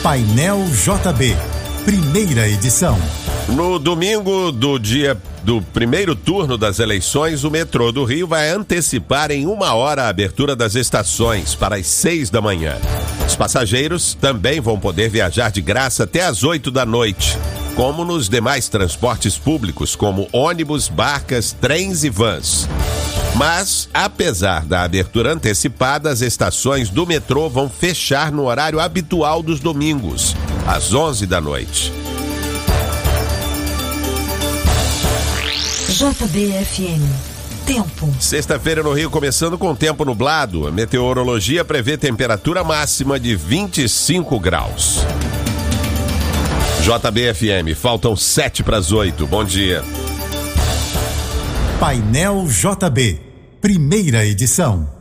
Painel JB, primeira edição. No domingo do primeiro turno das eleições, o metrô do Rio vai antecipar em 1 hora a abertura das estações para as 6 da manhã. Os passageiros também vão poder viajar de graça até às 8 da noite, como nos demais transportes públicos, como ônibus, barcas, trens e vans. Mas, apesar da abertura antecipada, as estações do metrô vão fechar no horário habitual dos domingos, às 11 da noite. JBFM. Tempo. Sexta-feira no Rio começando com tempo nublado. A meteorologia prevê temperatura máxima de 25 graus. JBFM, faltam 7 para as 8. Bom dia. Painel JB, primeira edição.